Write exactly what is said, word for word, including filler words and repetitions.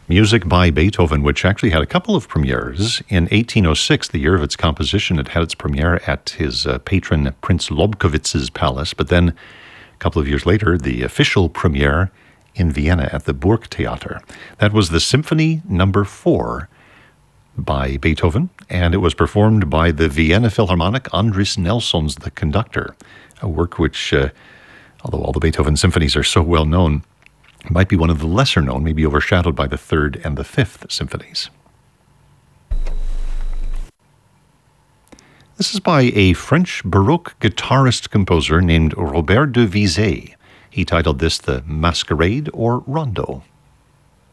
Music by Beethoven, which actually had a couple of premieres. In eighteen oh six, the year of its composition, it had its premiere at his uh, patron Prince Lobkowitz's palace, but then a couple of years later, the official premiere in Vienna at the Burgtheater. That was the Symphony Number Four by Beethoven, and it was performed by the Vienna Philharmonic. Andris Nelson's the conductor, a work which, uh, although all the Beethoven symphonies are so well known, might be one of the lesser known, maybe overshadowed by the third and the fifth symphonies. This is by a French Baroque guitarist-composer named Robert de Vizet. He titled this the Masquerade or Rondo.